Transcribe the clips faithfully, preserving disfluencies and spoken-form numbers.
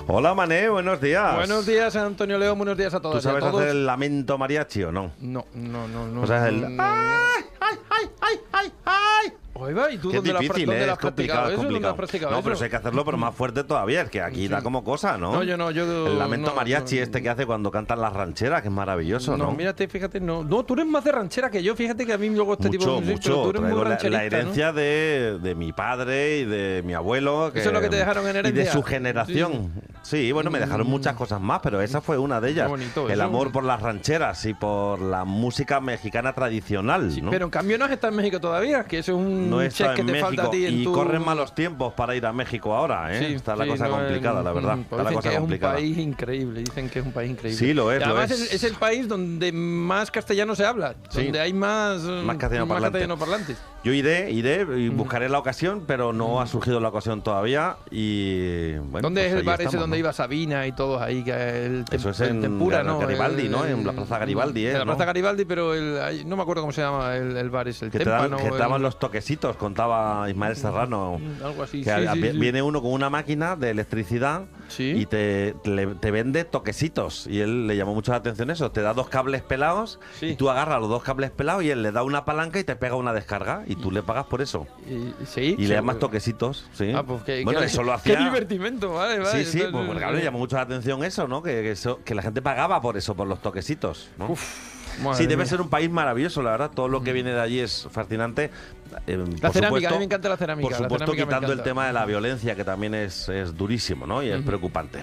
Hola, Mané, buenos días. Buenos días, Antonio León, buenos días a todos. ¿Tú sabes a todos? hacer el lamento mariachi o no? No, no, no, no. O sea, el... no, no. ¡Ay, ay, ay, ay, ay, ay! Oiga, ¿y tú Que es dónde lo has, difícil, dónde ¿eh? lo Es has practicado complicado, es eso? ¿Dónde complicado. has practicado No, eso? pero eso hay que hacerlo pero más fuerte todavía, es que aquí Sí. da como cosa, ¿no? No, yo no, yo... El lamento no, mariachi no, este que hace cuando cantan las rancheras, que es maravilloso, ¿no? No, mírate, fíjate, no. No, tú eres más de ranchera que yo, fíjate que a mí luego este Mucho, tipo de música, pero mucho. tú eres muy Traigo la, la rancherista, herencia ¿no? de, de mi padre y de mi abuelo. Que, ¿Eso es lo que te dejaron en y de herencia? su generación. Sí, sí bueno, me dejaron muchas cosas más, pero esa fue una de ellas. Qué bonito El eso. amor por las rancheras y por la música mexicana tradicional, Sí, ¿no? pero en cambio no has estado en México todavía, que eso es un No he check estado que en te México falta a ti en y tu... corren malos tiempos para ir a México ahora, ¿eh? Sí, Está la sí, cosa no, complicada, en- la verdad. mm, Está la dicen cosa que complicada. es un país increíble, dicen que es un país increíble. Sí, lo es, Y lo además es. es. es el país donde más castellano se habla, Sí. donde hay más, eh, Más castellano más parlante. castellano parlantes. Yo iré, iré y buscaré la ocasión, pero no ha surgido la ocasión todavía y bueno. ¿Dónde pues es el ahí bar ese estamos, donde ¿no? iba Sabina y todos ahí? Que el, tem- Eso es el en Tempura, Gar- ¿no? Garibaldi, El- ¿no? En la Plaza Garibaldi, ¿eh? En la ¿no? Plaza Garibaldi, pero el, ahí- no me acuerdo cómo se llama el, el bar, es el Que te, dan, Témpano. que te daban el- los toquecitos, contaba Ismael Serrano. Algo así, Que sí, a- sí, vi- sí. viene uno con una máquina de electricidad Sí. y te, te, te vende toquecitos. Y él le llamó mucho la atención eso. Te da dos cables pelados Sí. y tú agarras los dos cables pelados y él le da una palanca y te pega una descarga y tú le pagas por eso. Y, sí, Y sí, le llamas bueno. toquecitos, sí. Ah, pues que, bueno, que- eso lo hacía... Qué divertimento, vale, vale. Sí, sí, Entonces, pues claro, le llamó mucho la atención eso, ¿no? Que, que eso, que la gente pagaba por eso, por los toquecitos, ¿no? madre Sí, debe mía. ser un país maravilloso, la verdad. Todo lo que viene de allí es fascinante. Eh, La por cerámica, supuesto- a mí me encanta la cerámica. Por la supuesto, cerámica me quitando el encanta. tema de la violencia, que también es, es durísimo, ¿no? Y es preocupante.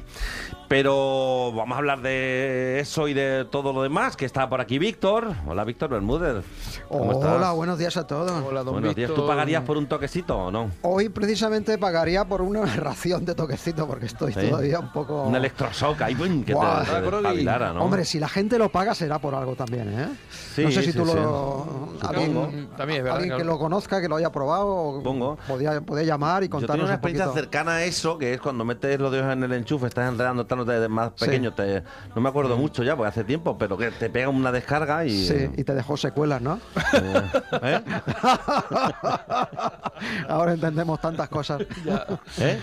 Pero vamos a hablar de eso y de todo lo demás, que está por aquí Víctor. Hola, Víctor Bermúdez. ¿Cómo Hola, estás? buenos días a todos. Hola, don Buenos días. ¿Tú Víctor. pagarías por un toquecito o no? Hoy precisamente pagaría por una ración de toquecito porque estoy Sí. todavía un poco... Un electroshock ahí, ¡bum! Que Guau. te, te Ah, Brody. despabilara, ¿no? Hombre, si la gente lo paga será por algo también, ¿eh? Sí, no sé si sí, tú sí. lo... Alguien, Mm, también es verdad, alguien que claro. lo conozca, que lo haya probado, Supongo. podía, podía llamar y Yo tengo contarnos una un poquito. experiencia cercana a eso, que es cuando metes los dedos en el enchufe, estás enredando, estás de más Sí. pequeño, te, no me acuerdo mucho ya, porque hace tiempo, pero que te pega una descarga y... Sí, y te dejó secuelas, ¿no? ¿Eh? Ahora entendemos tantas cosas. ¿Eh?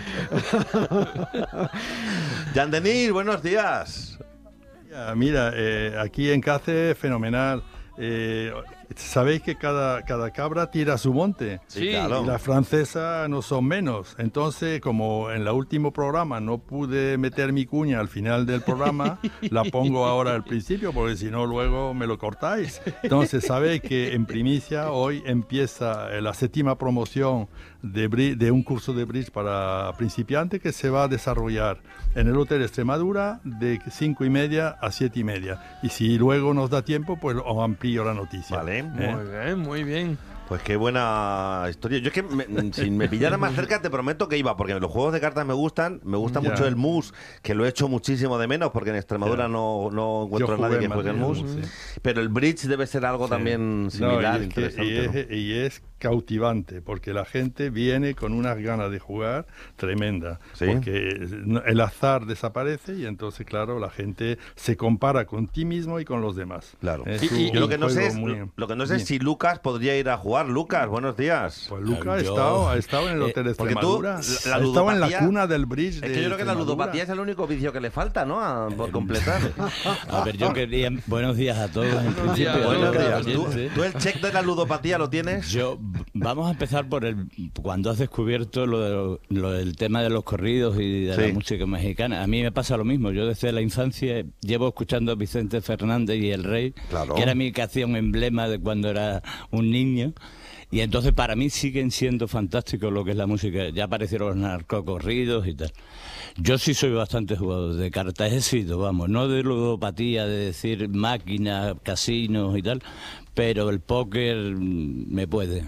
Jean Denis, buenos días. Ya, Mira, eh, aquí en Cáceres, fenomenal. Eh, Sabéis que cada, cada cabra tira a su monte. Sí, claro. Y las francesas no son menos. Entonces, como en el último programa no pude meter mi cuña al final del programa, la pongo ahora al principio, porque si no luego me lo cortáis. Entonces, sabéis que en primicia hoy empieza eh, la séptima promoción de, bri- de un curso de bridge para principiantes que se va a desarrollar en el Hotel Extremadura de cinco y media a siete y media. Y si luego nos da tiempo, pues os amplío la noticia. Vale. ¿Eh? Muy bien, muy bien. Pues qué buena historia. Yo es que me- si me pillara más cerca te prometo que iba, porque los juegos de cartas me gustan, me gusta Ya. mucho el mus, que lo he hecho muchísimo de menos, porque en Extremadura Ya. no, no encuentro Yo a nadie jugué que en juegue el Madrid, mus. sí. Pero el bridge debe ser algo Sí. también No, similar, y, es que- interesante. y ¿no? es, y es cautivante, porque la gente viene con unas ganas de jugar tremenda, Sí. porque no- el azar desaparece y entonces, claro, la gente se compara con ti mismo y con los demás. Claro. Es Y- un y yo lo que no sé juego es, muy- lo que no sé es bien. si Lucas podría ir a jugar. Lucas, buenos días. Pues Luca ha, Yo- estado, ha estado en el eh, Hotel de porque tú, Extremadura, la- la ha estado en la ludopatía- cuna del bridge Es de que yo creo que la Extremadura. ludopatía es el único vicio que le falta, ¿no? A- por completar. A ver, yo quería... Buenos días a todos, en principio. días, a todos Buenos los días. ¿Tú, oyentes. tú el check de la ludopatía lo tienes? Yo, vamos a empezar por el... Cuando has descubierto lo, de- lo del tema de los corridos y de Sí. la música mexicana, a mí me pasa lo mismo. Yo desde la infancia llevo escuchando a Vicente Fernández y El Rey, Claro. que era mi canción emblema de cuando era un niño. Y entonces para mí siguen siendo fantásticos lo que es la música. Ya aparecieron los narcocorridos y tal. Yo sí soy bastante jugador de cartas, he sido, vamos, no de ludopatía, de decir máquinas, casinos y tal, pero el póker mm, me puede.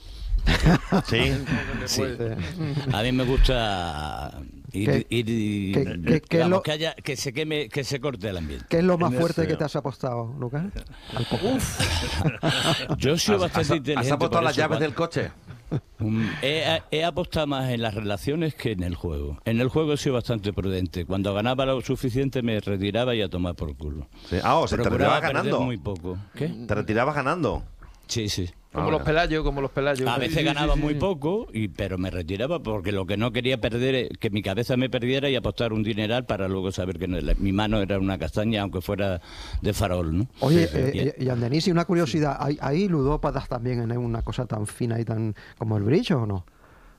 Sí. Sí. A mí me gusta ir, ¿Qué- ir y- qué- qué- qué vamos, lo- que, haya, que se queme, que se corte el ambiente. ¿Qué es lo más En fuerte ese- que te has apostado, Lucas? Al póker. Yo he sido ¿Has, bastante has- inteligente. has apostado por las eso, llaves cuando- del coche? Mm, He, he apostado más en las relaciones que en el juego. En el juego he sido bastante prudente. Cuando ganaba lo suficiente me retiraba y a tomar por culo. Sí. Ah, o sea, te Procuraba retirabas perder ganando. muy poco. ¿Qué? Te retirabas ganando. Sí, sí. Como Ah, los bueno. pelayos, como los pelayos. A Sí, veces sí, ganaba sí, muy sí. poco, y pero me retiraba porque lo que no quería perder es que mi cabeza me perdiera y apostar un dineral para luego saber que no, la- mi mano era una castaña, aunque fuera de farol, ¿no? Oye, Sí, sí. eh, y, y Andenis, y una curiosidad, ¿hay, hay ludópatas también en una cosa tan fina y tan como el bridge o no?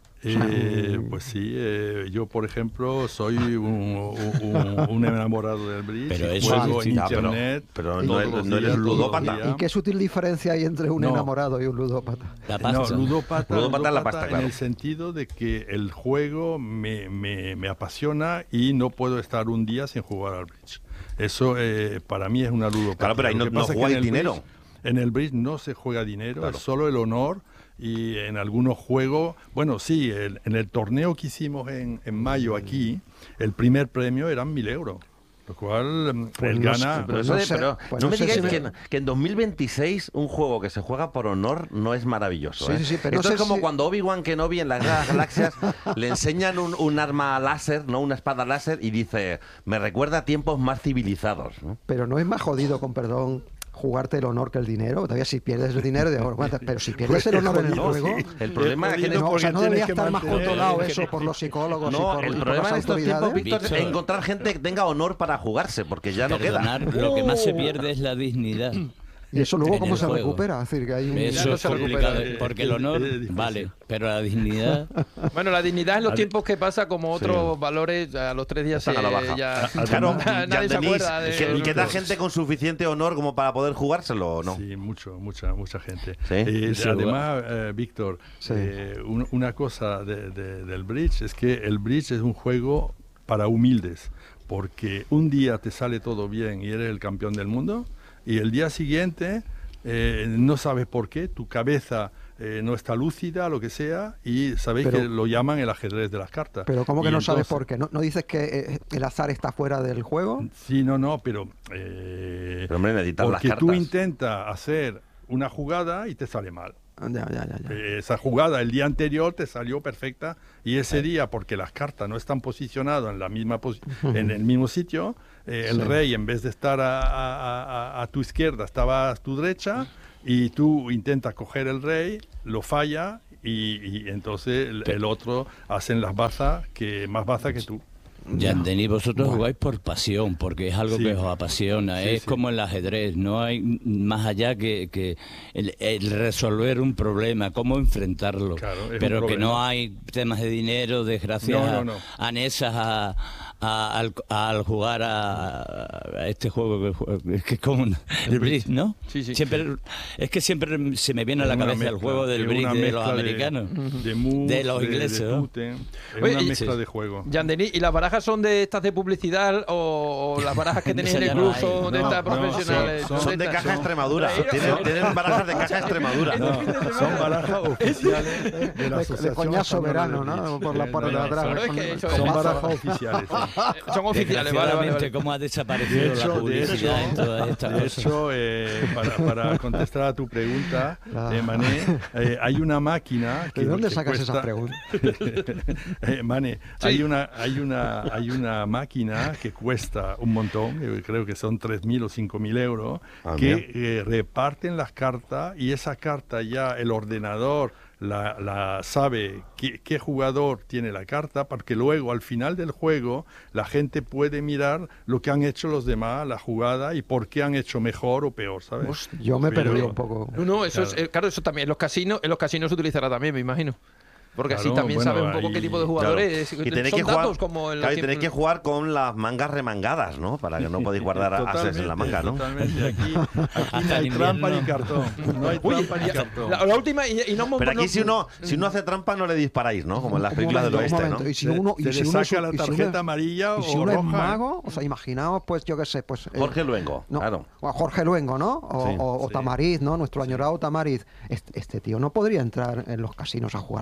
Eh, pues sí, eh, yo por ejemplo soy un, un- un enamorado del bridge. Pero y eso es juego en Ya, pero- internet. pero todos no eres- los no eres días, todos los ludópata. días. ¿Y qué sutil diferencia hay entre un No. enamorado y un ludópata? La No, pasta. ludópata, Ludópata es la pasta, en claro. el sentido de que el juego me, me- me apasiona y no puedo estar un día sin jugar al bridge. Eso eh, para mí es una ludopatía. Claro, pero ahí Lo no- que no pasa es que jugáis en el dinero. bridge- en el bridge no se juega dinero, Claro. es solo el honor. Y en algunos juegos, bueno, sí, el- en el torneo que hicimos en, en mayo aquí, el primer premio eran mil euros. Lo cual, mm, Pues él no sé, gana. Pero, Pues eso no de- sé, pero pues no no me sé digáis si que, me- en- que en dos mil veintiséis un juego que se juega por honor no es maravilloso. Sí, ¿eh? sí, sí, pero Esto no es sé como si- cuando Obi-Wan Kenobi en las Guerras de las Galaxias le enseñan un, un arma láser, no una espada láser, y dice, me recuerda a tiempos más civilizados. ¿no? Pero no es más jodido, con perdón, jugarte el honor que el dinero. Todavía si pierdes el dinero, digo, bueno, pero si pierdes el honor en el No, juego... sí. El problema es que jodido No, o sea, no porque debería tienes que estar más mantener- controlado es que- eso por los psicólogos y No, por, y el por problema las en estos tiempos, autoridades. Víctor, es Víctor. encontrar gente que tenga honor para jugarse, porque ya no queda. Perdonar, lo que más se pierde es la dignidad. Y eso luego en cómo el se juego. recupera. Es decir, que hay un... Eso no es se recupera. complicado, Eh, porque el eh, honor, es difícil. vale, pero la dignidad... Bueno, la dignidad en los Ade- tiempos que pasa, como otros valores, a los tres días Están se, a la baja. ya, A- Claro, nadie se Jean-Denis, acuerda de... que- ¿y queda Claro. gente con suficiente honor como para poder jugárselo o no? Sí, mucho, mucha, mucha gente. Sí. Eh, Sí, además, eh, Víctor, Sí. eh, un- una cosa de- de- del bridge es que el bridge es un juego para humildes, porque un día te sale todo bien y eres el campeón del mundo, y el día siguiente eh, no sabes por qué, tu cabeza eh, no está lúcida, lo que sea, y sabéis Pero- que lo llaman el ajedrez de las cartas. Pero ¿cómo que Y no sabes entonces- por qué? ¿No, no dices que eh, el azar está fuera del juego? Sí, no, no, pero... eh, Pero, hombre, necesitas las porque tú cartas. intentas hacer una jugada y te sale mal. Ya, ya, ya, ya. Eh, Esa jugada el día anterior te salió perfecta y ese día, porque las cartas no están posicionadas en la misma posi- en el mismo sitio, eh, el Sí. rey en vez de estar a, a- a- a tu izquierda estaba a tu derecha y tú intentas coger el rey, lo falla y, y entonces el, el otro hacen las bazas que más baza que tú. Jean-Denis, vosotros Bueno. jugáis por pasión, porque es algo Sí. que os apasiona. Sí, es sí. como el ajedrez, no hay más allá que, que el, el resolver un problema, cómo enfrentarlo. Claro, es un Pero que problema. no hay temas de dinero, desgracias No, no, no. anexas a, a- al, al jugar a, a este juego que, jue- es que es como un- el bridge, ¿no? Sí, sí. Siempre, es que siempre se me viene a la Es una cabeza el mezcla, juego del es bridge una de los mezcla de- americanos. de mus, De los de- ingleses, de ¿no? tute. Es Oye, una y- mezcla sí. de juego. Jean-Denis, ¿y las barajas son de estas de publicidad o, o las barajas que tenéis en Esa el ya club no son hay. de No, estas no, profesionales? son- Son de estas? caja Extremadura. Pero- Tienen, tienen barajas de caja Extremadura. No, son barajas oficiales de la De, de Asociación coñazo Española verano, de ¿no? Bridge. Por la Eh, parte de no, atrás. Claro, es con- que eso con Son es- mazo. barajas oficiales. sí. Son oficiales, vale, vale, vale. ¿Cómo ha De desaparecido hecho, la de publicidad hecho, en todas estas de cosas? hecho, eh, para, para contestar a tu pregunta, Ah. eh, Mané, eh, hay una máquina que ¿De dónde que sacas cuesta- esas preguntas? Eh, Mane, hay una hay una hay una máquina que cuesta un montón, eh, creo que son tres mil o cinco mil euros, Ah, que mira. eh, reparten las cartas y esa carta ya el ordenador la, la sabe qué, qué jugador tiene la carta, porque luego al final del juego la gente puede mirar lo que han hecho los demás, la jugada y por qué han hecho mejor o peor, ¿sabes? Hostia, yo me Pero- perdí un poco. No, no, eso es, Claro. eh, claro, eso también, en los casinos, en los casinos se utilizará también, me imagino. Porque así Claro, también bueno, sabes un poco qué ahí- tipo de jugadores. Claro. es- Y tenéis son que jugar, datos como en los claro, y tiempos- tenéis que jugar con las mangas remangadas, ¿no? Para que no podéis guardar ases en la manga, ¿no? Totalmente. Aquí, aquí no Hasta hay en trampa ni invierno. cartón. No hay Oye, trampa ni ya- cartón. la, la última, y, y no hemos- Pero aquí no- si uno, si uno hace trampa no le disparáis, ¿no? Como en las Un películas del momento, un oeste, ¿no? momento. Y si Se- uno, y se si le uno saca es- la y si uno- tarjeta amarilla y si o uno es roja. mago, o sea, imaginaos, pues yo qué sé, pues... eh, Jorge Luengo, no, claro. o a Jorge Luengo, ¿no? O, Sí, o- o sí. Tamariz, ¿no? Nuestro añorado Tamariz. Este, este tío no podría entrar en los casinos a jugar a las cartas,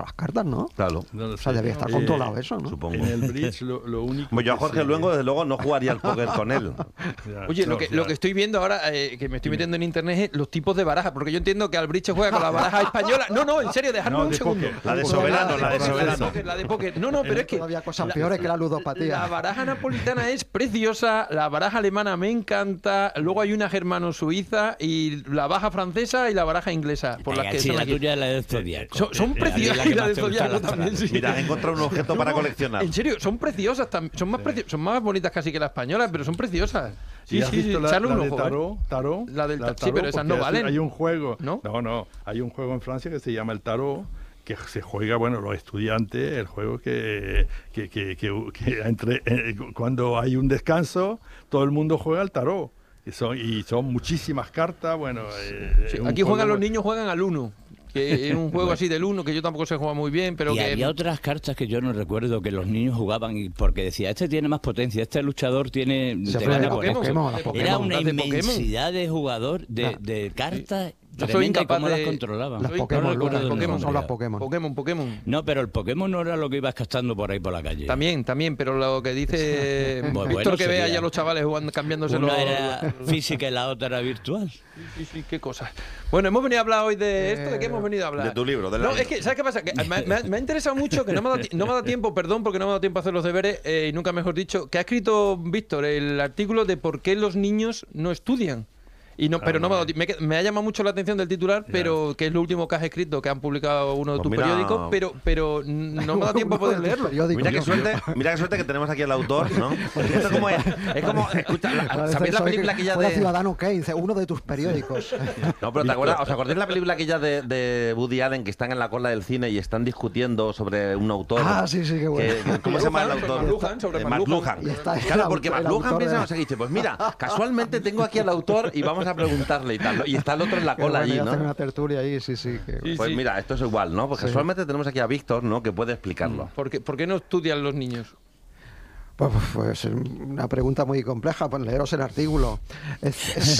¿no? Claro. No lo O sea, sé. debía estar Eh, controlado eso, ¿no? Supongo. En el bridge lo, lo único. Pues yo a que Jorge se- Luengo, desde luego, no jugaría al póker con él. Ya, Oye, no, lo, que, ya. lo que estoy viendo ahora, eh, que me estoy metiendo en internet, es los tipos de barajas, porque yo entiendo que al bridge juega con la baraja española. No, no, en serio, dejadme No, un de segundo. póker. La de Todavía- Soberano, la de todavía- Soberano. póker, la de póker. No, no, pero es que Todavía cosas la- peores que la ludopatía. la baraja napolitana es preciosa, la baraja alemana me encanta, luego hay una germano-suiza y la baraja francesa y la baraja inglesa, por las Venga, que sí, son la aquí. tuya es la del Zodiaco. Son, son Eh, preciosas la y que la más del te gusta Zodiaco las también, sí. Mira, has encontrado un objeto para coleccionar. En serio, son preciosas, tam- son más preci- son más bonitas casi que la española, pero son preciosas. Sí, ¿Y has sí, sí, visto la, echarle la un de ojo, ¿eh? tarot? tarot? La del ta- sí, tarot, pero esas no porque valen. Hay un juego. ¿No? No, no. Hay un juego en Francia que se llama el tarot, que se juega, bueno, los estudiantes, el juego que, que, que, que- que entre, eh, cuando hay un descanso, todo el mundo juega al tarot. Y son, y son muchísimas cartas, bueno. eh, Sí, un aquí juegan juego- los niños, juegan al uno. Que es un juego así del uno que yo tampoco sé jugar muy bien, pero y que había otras cartas que yo no recuerdo que los niños jugaban y porque decía, este tiene más potencia, este luchador tiene... Se te fue gana de por Pokémon, esto". Pokémon, de la Pokémon, Era una las de Pokémon. inmensidad de jugador, de, Ah. de cartas Yo soy tremenda y incapaz cómo las de- controlaban. Las Soy- Pokémon, no Lucas, recuerdo el Pokémon, nombre son las ya. Pokémon. Pokémon, Pokémon. No, pero el Pokémon no era lo que ibas gastando por ahí por la calle. También, también, pero lo que dice Bueno, Víctor bueno, que vea sería- ya los chavales jugando, cambiándose los... Una era física y la otra era virtual. Sí, sí, qué cosas. Bueno, hemos venido a hablar hoy de esto, ¿de qué hemos venido a hablar? De tu libro, del No, libro. es que, ¿sabes qué pasa? Que me, me ha- me ha interesado mucho, que no me ha dado, ti- no me ha dado tiempo, perdón, porque no me ha dado tiempo a hacer los deberes, eh, y nunca mejor dicho, que ha escrito Víctor el artículo de por qué los niños no estudian. Y no, pero no me ha, dado ti- me, he- me ha llamado mucho la atención del titular, pero que es lo último que has escrito, que han publicado uno de Pues tus mira- periódicos, pero, pero no me ha dado tiempo a poder leerlo. Periódico, Mira qué ¿no? suerte, mira qué suerte que tenemos aquí al autor, ¿no? Esto como es, es como, escucha, la- Parece ¿sabéis la soy- película aquella fuera de... Ciudadano Kane, dice, uno de tus periódicos. No, pero ¿te acuerdas? ¿Os acordáis la película aquella de, de Woody Allen que están en la cola del cine y están discutiendo sobre un autor? Ah, sí, sí, qué bueno. Que- ¿Cómo se llama el Sobre autor? McLuhan, sobre Eh, McLuhan. Y está el Claro, porque autor- el McLuhan autor piensa, de- no sé qué, dice, pues mira, casualmente tengo aquí al autor y vamos a preguntarle y tal. ¿no? Y está el otro en la Qué cola bueno, allí, y hacen ¿no? una tertulia ahí, sí, sí. que- Sí, Pues sí. mira, esto es igual, ¿no? Porque Sí. casualmente tenemos aquí a Víctor, ¿no? Que puede explicarlo. ¿Por qué, por qué no estudian los niños? Pues, pues es una pregunta muy compleja, pues leeros el artículo. Es- es-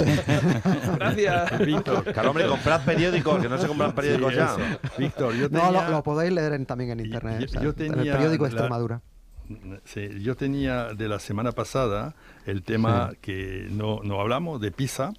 Gracias. Víctor, Claro, hombre, comprad periódicos, que no se compran periódicos sí, ya. eso. Víctor, yo no, tenía... lo, lo podéis leer en- también en Y- internet, yo- o sea, yo en el tenía periódico de la- Extremadura. Sí, yo tenía de la semana pasada el tema que no, no hablamos de PISA.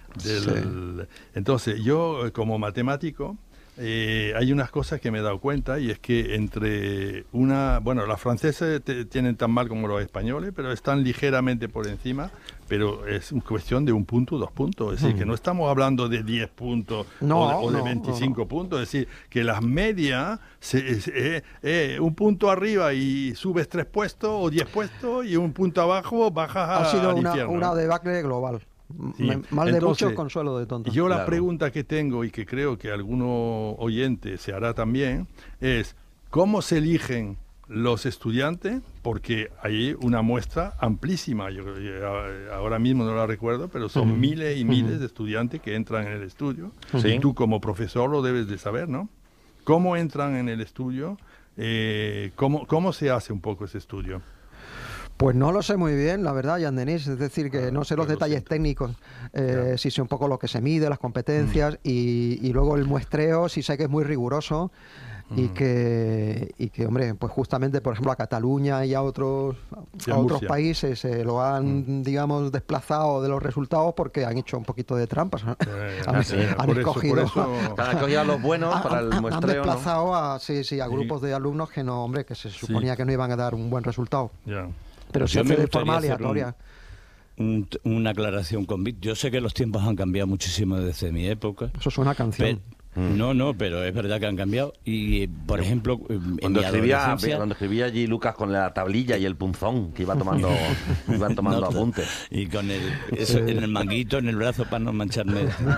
Del, Entonces, yo eh, como matemático, eh, hay unas cosas que me he dado cuenta y es que entre una, bueno, los franceses te- tienen tan mal como los españoles, pero están ligeramente por encima, pero es una cuestión de un punto, dos puntos, es decir, que no estamos hablando de diez puntos No, o de, o de no, veinticinco no, no. puntos, es decir, que las medias, se, es- eh, eh, un punto arriba y subes tres puestos o diez puestos y un punto abajo bajas a, Ha sido al una, infierno. una debacle global. Sí. Me- Mal de Entonces, muchos, consuelo de tontos. Yo la Claro. pregunta que tengo y que creo que alguno oyente se hará también es ¿cómo se eligen los estudiantes? Porque hay una muestra amplísima, yo creo que a- ahora mismo no la recuerdo, pero son miles y miles de estudiantes que entran en el estudio Sí. y tú como profesor lo debes de saber, ¿no? ¿Cómo entran en el estudio? Eh, ¿cómo, ¿Cómo se hace un poco ese estudio? Pues no lo sé muy bien, la verdad, Jan Denis. Es decir, que Ah, no sé los pues lo detalles siento. técnicos, eh, Ya. si sé un poco lo que se mide, las competencias, y, y luego el muestreo, si sé que es muy riguroso. Y que, y que, hombre, pues justamente, por ejemplo, a Cataluña y a otros, Y a a otros Murcia. países se lo han, digamos, desplazado de los resultados porque han hecho un poquito de trampas. ¿no? Eh, Han- sí, han por eso- escogido- por eso- Cada cogía a los buenos Han- para el han- han muestreo, ¿no? desplazado a, sí, sí, a grupos de alumnos que no, hombre, que se suponía que no iban a dar un buen resultado. ya. Pero se Yo me hace de forma gustaría hacer un- aleatoria. un- una aclaración con Vic. Yo sé que los tiempos han cambiado muchísimo desde mi época. Eso es una canción. Pe- No, no, pero es verdad que han cambiado. Y, por ejemplo, en Cuando mi escribía, adolescencia- cuando escribía allí Lucas con la tablilla y el punzón, que iba tomando, iban tomando Notas. apuntes. Y con el, eso, en el manguito, en el brazo para no mancharme.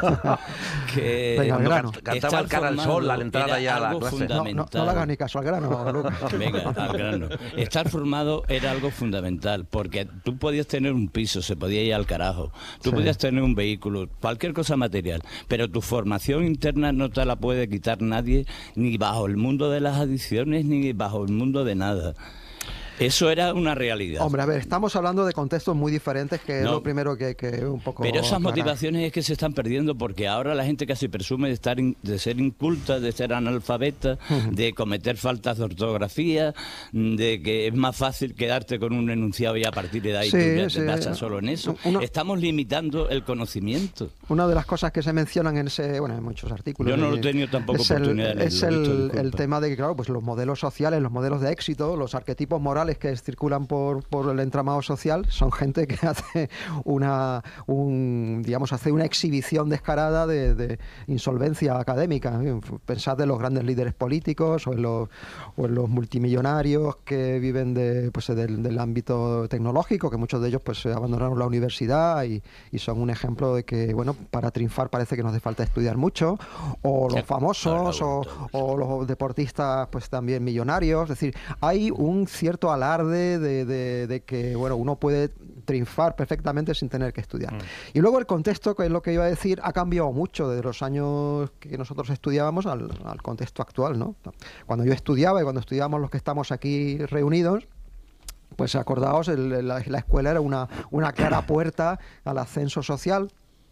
que Venga, al Cuando grano. can- cantaba estar el cara al formado sol a la entrada era ya a la algo clase. No, no, fundamental. no le hagas ni caso al grano, Lucas. Venga, al grano. Estar formado era algo fundamental, porque tú podías tener un piso, se podía ir al carajo, tú Sí. podías tener un vehículo, cualquier cosa material, pero tu formación interna no te la puede quitar nadie, ni bajo el mundo de las adicciones, ni bajo el mundo de nada. Eso era una realidad. Hombre, a ver, estamos hablando de contextos muy diferentes, que No. es lo primero que hay que un poco Pero esas aclarar. motivaciones es que se están perdiendo porque ahora la gente casi presume de estar in- de ser inculta, de ser analfabeta, de cometer faltas de ortografía, de que es más fácil quedarte con un enunciado y a partir de ahí Sí, tú ya sí. te basas solo en eso. Uno- Estamos limitando el conocimiento. Una de las cosas que se mencionan en ese, bueno, en muchos artículos. Yo no lo y- he tenido tampoco es el- oportunidad de leerlo, Es el, Víctor, disculpa. el tema de que, claro, pues los modelos sociales, los modelos de éxito, los arquetipos morales que circulan por, por el entramado social, son gente que hace una, un, digamos, hace una exhibición descarada de, de insolvencia académica. Pensad en los grandes líderes políticos o en los, o en los multimillonarios que viven de, pues, del, del ámbito tecnológico, que muchos de ellos pues abandonaron la universidad y, y son un ejemplo de que, bueno, para triunfar parece que nos hace falta estudiar mucho, o los Sí, famosos, ahora, o, todos. o los deportistas pues también millonarios. Es decir, hay un cierto alarde de, de- de que, bueno, uno puede triunfar perfectamente sin tener que estudiar. Y luego el contexto, que es lo que iba a decir, ha cambiado mucho desde los años que nosotros estudiábamos al, al contexto actual, ¿no? Cuando yo estudiaba y cuando estudiábamos los que estamos aquí reunidos, pues acordaos, el- la, la escuela era una, una clara puerta al ascenso social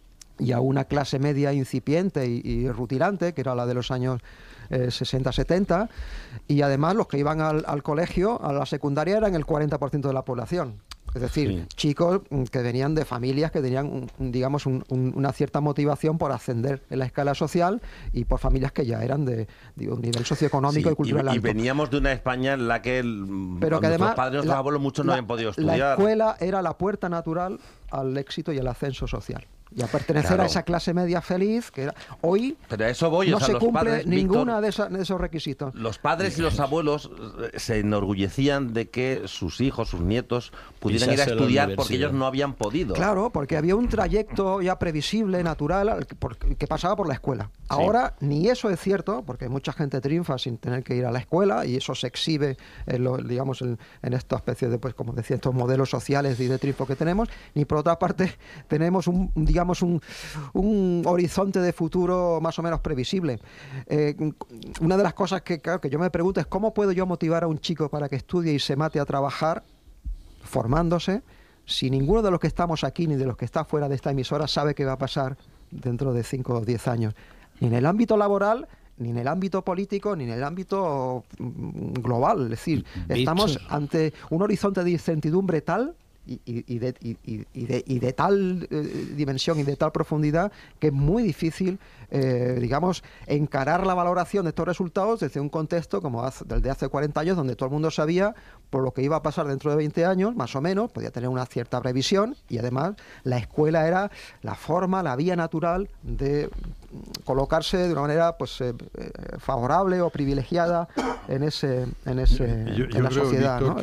y a una clase media incipiente y, y rutilante, que era la de los años eh, sesenta setenta, y además los que iban al, al colegio, a la secundaria, eran el cuarenta por ciento de la población. Es decir, Sí. chicos mm, que venían de familias que tenían, un- un, digamos, un- un- una cierta motivación por ascender en la escala social y por familias que ya eran de, de un nivel socioeconómico Sí, y cultural y, y alto. veníamos de una España en la que el- Pero que nuestros además padres, nuestros la- abuelos, muchos no la- habían podido La estudiar. escuela era la puerta natural al éxito y al ascenso social. Y a pertenecer Claro. a esa clase media feliz, que era, hoy Pero a eso voy, no o sea, se los cumple padres, ninguna Víctor, de, esa- de esos requisitos. los padres y los abuelos eh, se enorgullecían de que sus hijos, sus nietos, pudieran ir a Pisase la estudiar porque universidad. ellos no habían podido. Claro, porque había un trayecto ya previsible, natural, al que, por- que pasaba por la escuela. Ahora ni eso es cierto, porque mucha gente triunfa sin tener que ir a la escuela y eso se exhibe en, lo- digamos, en, en esta especie de, pues, como decía, estos modelos sociales y de triunfo que tenemos, ni por otra parte tenemos un, digamos, un, un horizonte de futuro más o menos previsible. Eh, una de las cosas que, claro, que yo me pregunto es cómo puedo yo motivar a un chico para que estudie y se mate a trabajar formándose, si ninguno de los que estamos aquí ni de los que está fuera de esta emisora sabe qué va a pasar dentro de cinco o diez años. Ni en el ámbito laboral, ni en el ámbito político, ni en el ámbito mm, global. Es decir, Víctor. estamos ante un horizonte de incertidumbre tal y, y- y de, y- y- y de- y de tal eh, dimensión y de tal profundidad que es muy difícil, eh, digamos, encarar la valoración de estos resultados desde un contexto como hace, del de hace cuarenta años, donde todo el mundo sabía por lo que iba a pasar dentro de veinte años, más o menos, podía tener una cierta previsión y además la escuela era la forma, la vía natural de mm, colocarse de una manera pues eh, eh, favorable o privilegiada en ese en ese Yo, en yo la creo, sociedad, Víctor, ¿no?